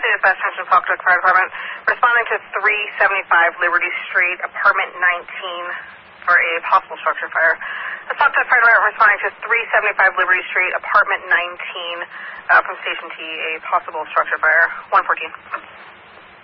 Dispatch Attention Falkirk Fire Department. Responding to 375 Liberty Street, apartment 19 for a possible structure fire. The Falkirk Fire Department responding to 375 Liberty Street, apartment 19 from Station T, a possible structure fire. 114.